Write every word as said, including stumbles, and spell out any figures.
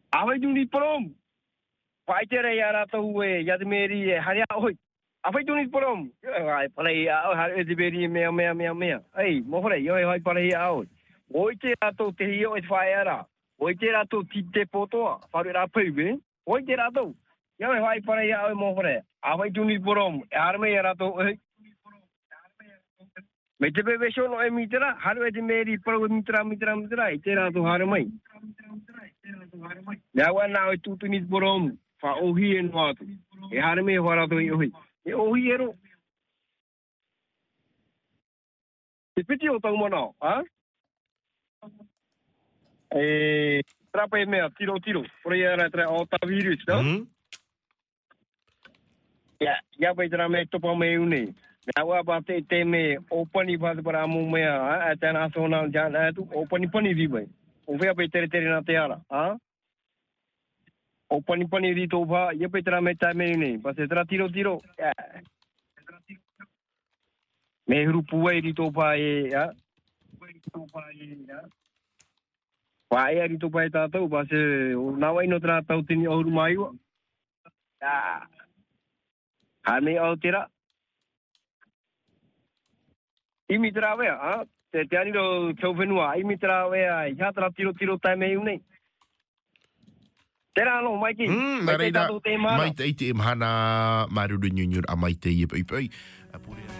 Awai juni prom. Paitera yara to we yadmeri haria oi. Awai juni prom. Ai palai au har ediberi me me me me. Ai mohore yo ai palai au. Oite rato te hi o faiara. Oite rato tite poto. Faru ra peibe. Oite rato. Yo ai palai au mohore. Awai juni prom. Arme rato oi. Mete bebe sono e mitra. Haru edimeri pro mitra mitra mitra. Ite rato harmai. Yawa na o tutu ni borom fa ohi en wat. E harme hora to ohi. E ohi ero. E piti o tau mana, ha? E trapa e mea tiro tiro. Ora era tra o ta virus, no? Ya, ya bai tra me topa me une. Yawa ba te te me opani ba para mo me a ta national jana tu opani pani vi bai. O ve bai tere tere na te ara, ha? O pani pani di to ba, ye pe tra me ta me ne, pa se tra tiro tiro. Me grupo e di to ba e, ha? Pa e di to ba ta to ba se na wai no tra ta tini o mai wa. Ah. Ha me o tira. Imi tra we, ha? Te te ani do chovenua, imi tra we, ya tra tiro tiro ta me une. Tera no mai ki. Mai te ite imhana maruru nyunyur a mai te i pui pui.